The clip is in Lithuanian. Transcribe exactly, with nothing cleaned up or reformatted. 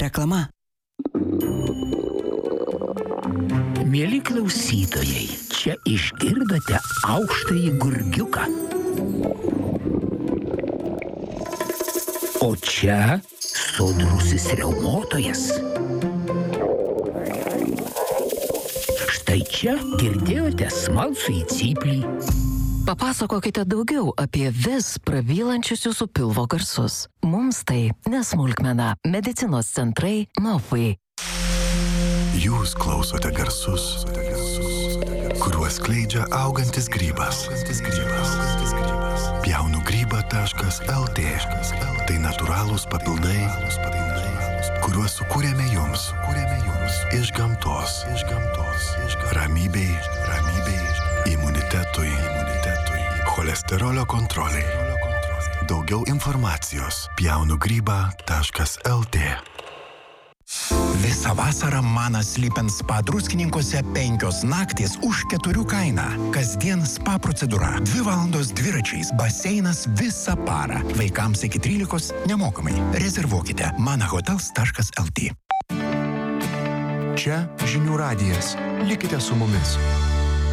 Reklama. Mieli klausytojai, čia išgirdote aukštąjį gurgiuką. O čia sodrusis riaumotojas. Štai čia girdėjote smalsųjį cyplį. Papasakokite daugiau apie vis prabylančius jūsų pilvo garsus. Mums tai nesmulkmena. Medicinos centrai Nofai. Jūs klausote garsus, kuriuos skleidžia augantis grybas. pjaunu grybą taškas el tė. Tai natūralūs papildai, kuriuos sukūrėme jums iš gamtos. Ramybei, ramybei, imunitetui, imunitetui, cholesterolio kontroliai. Daugiau informacijos pjaunu grybą taškas el tė. Visą vasarą Manas Sleep Spa Druskininkuose penkios naktys už keturių kainą. Kasdien spa procedūra. Dvi valandos dviračiais. Baseinas visą parą. Vaikams iki trylikos nemokamai. Rezervuokite manahotels taškas el tė. Čia Žinių radijas. Likite su mumis.